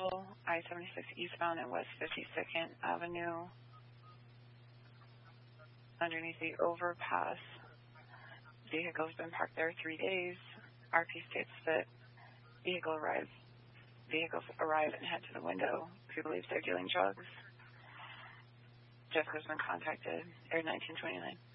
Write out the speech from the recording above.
I-76 eastbound at West 52nd Avenue underneath the overpass. Vehicle's been parked there 3 days. RP states that vehicles arrive and head to the window. He believes they're dealing drugs. Jessica's been contacted. Air 1929.